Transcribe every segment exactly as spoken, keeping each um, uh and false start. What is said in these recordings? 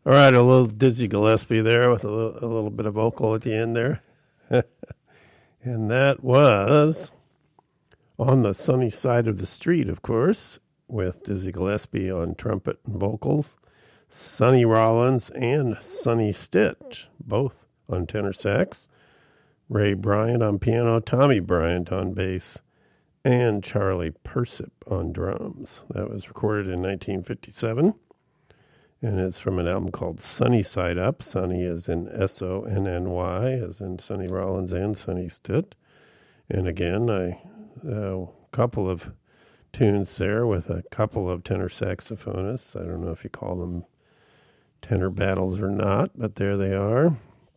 All right, a little Dizzy Gillespie there with a little, a little bit of vocal at the end there. And that was On the Sunny Side of the Street, of course, with Dizzy Gillespie on trumpet and vocals, Sonny Rollins and Sonny Stitt, both on tenor sax, Ray Bryant on piano, Tommy Bryant on bass, and Charlie Persip on drums. That was recorded in nineteen fifty-seven. And it's from an album called Sunny Side Up. Sonny is in S O N N Y, as in Sonny Rollins and Sonny Stitt. And again, a uh, couple of tunes there with a couple of tenor saxophonists. I don't know if you call them tenor battles or not, but there they are.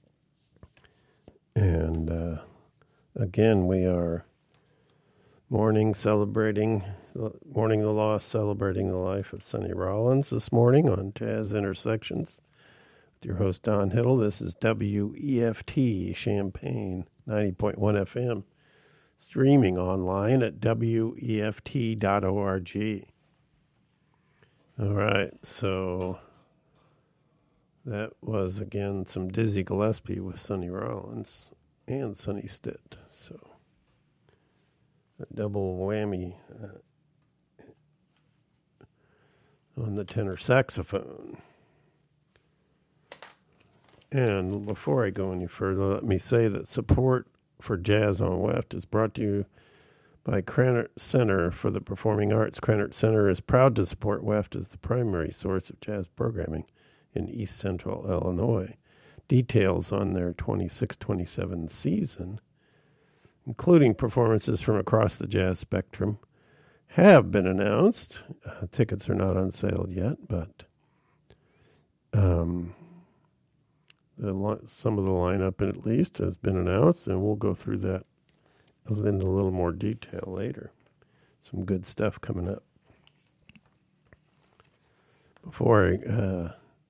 And uh, again, we are mourning, celebrating, mourning the loss, celebrating the life of Sonny Rollins this morning on Jazz Intersections with your host Don Hiddle. This is W E F T Champaign ninety point one F M, streaming online at W E F T dot org. All right, so that was again some Dizzy Gillespie with Sonny Rollins and Sonny Stitt. So a double whammy uh, on the tenor saxophone. And before I go any further, let me say that support for Jazz on W E F T is brought to you by Krannert Center for the Performing Arts. Krannert Center is proud to support W E F T as the primary source of jazz programming in East Central Illinois. Details on their twenty-six twenty-seven season, including performances from across the jazz spectrum, have been announced. Uh, tickets are not on sale yet, but um, the li- some of the lineup at least has been announced, and we'll go through that in a little more detail later. Some good stuff coming up. Before I uh,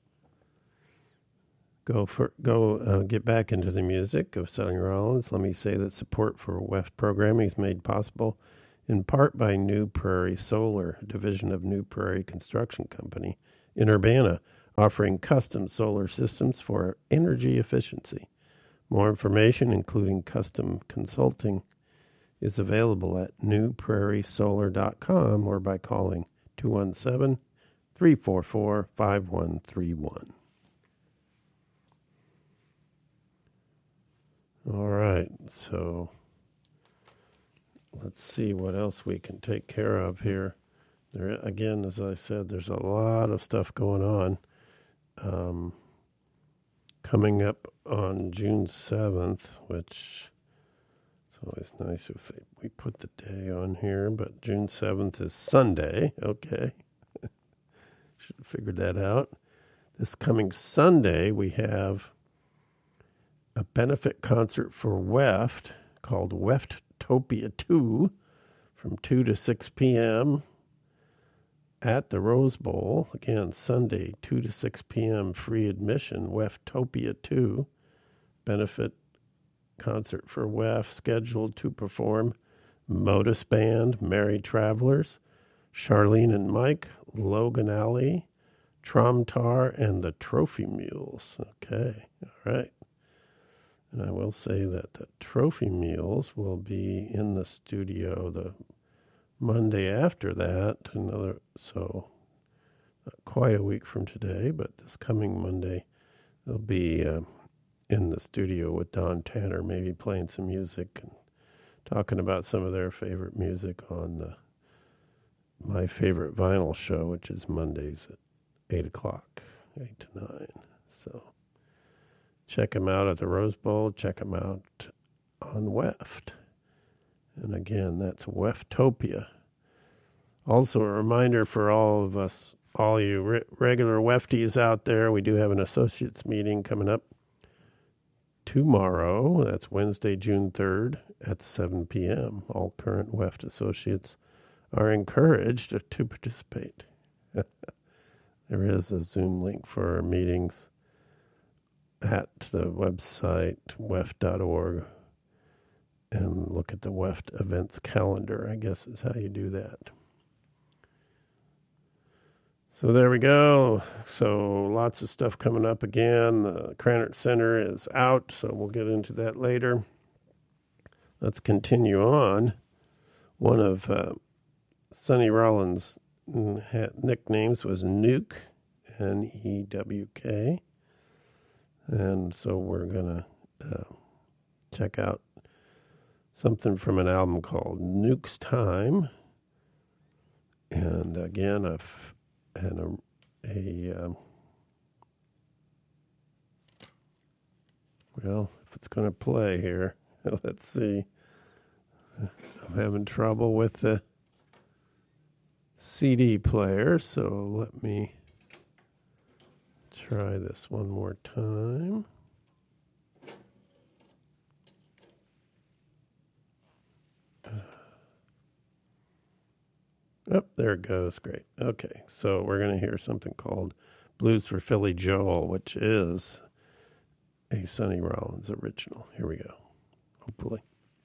Go for go uh, get back into the music of Sonny Rollins, let me say that support for W E F T programming is made possible in part by New Prairie Solar, a division of New Prairie Construction Company in Urbana, offering custom solar systems for energy efficiency. More information, including custom consulting, is available at new prairie solar dot com or by calling two one seven, three four four, five one three one. All right, so let's see what else we can take care of here. There, again, as I said, there's a lot of stuff going on. Um, coming up on June seventh, which it's always nice if they, we put the day on here, but June seventh is Sunday. Okay, should have figured that out. This coming Sunday, we have a benefit concert for W E F T called W E F Topia two from two to six p.m. at the Rose Bowl. Again, Sunday, two to six p.m. free admission, W E F Topia two benefit concert for W E F T, scheduled to perform Modus Band, Merry Travelers, Charlene and Mike, Logan Alley, Tromtar, and the Trophy Mules. Okay, all right. And I will say that the Trophy Mules will be in the studio the Monday after that. Another so not quite a week from today, but this coming Monday they'll be uh, in the studio with Don Tanner, maybe playing some music and talking about some of their favorite music on the My Favorite Vinyl show, which is Mondays at eight o'clock, eight to nine. So check them out at the Rose Bowl. Check them out on W E F T. And again, that's W E F Topia. Also, a reminder for all of us, all you re- regular W E F Ties out there, we do have an associates meeting coming up tomorrow. That's Wednesday, June third at seven p.m. All current W E F T associates are encouraged to participate. There is a Zoom link for our meetings at the website W E F T dot org, and look at the W E F T events calendar, I guess is how you do that. So there we go. So lots of stuff coming up again. The Krannert Center is out, so we'll get into that later. Let's continue on. One of uh, Sonny Rollins' nicknames was Nuke, N E W K. And so we're going to uh, check out something from an album called Nuke's Time. And again, a, and a, a um, well, if it's going to play here, let's see. I'm having trouble with the C D player, so let me try this one more time. Oh, there it goes. Great. Okay, so we're going to hear something called Blues for Philly Joel, which is a Sonny Rollins original. Here we go, hopefully.